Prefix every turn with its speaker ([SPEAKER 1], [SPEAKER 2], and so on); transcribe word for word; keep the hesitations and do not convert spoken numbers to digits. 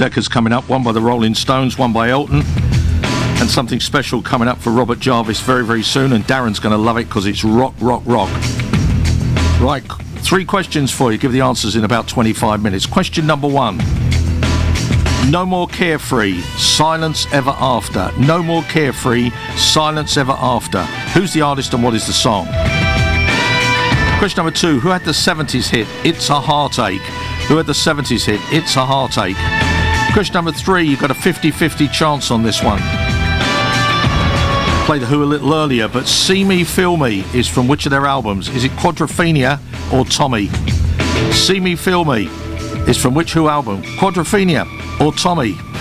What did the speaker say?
[SPEAKER 1] deckers coming up, one by the Rolling Stones, one by Elton, and something special coming up for Robert Jarvis very, very soon, and Darren's going to love it because it's rock, rock, rock. Right, three questions for you. Give the answers in about twenty-five minutes. Question number one. No More Carefree, Silence Ever After. No More Carefree, Silence Ever After. Who's the artist and what is the song? Question number two. Who had the seventies hit, It's a Heartache? Who had the seventies hit, It's a Heartache? Question number three. You've got a fifty-fifty chance on this one. Played The Who a little earlier, but See Me, Feel Me is from which of their albums? Is it Quadrophenia or Tommy? See Me, Feel Me is from which Who album? Quadrophenia or Tommy?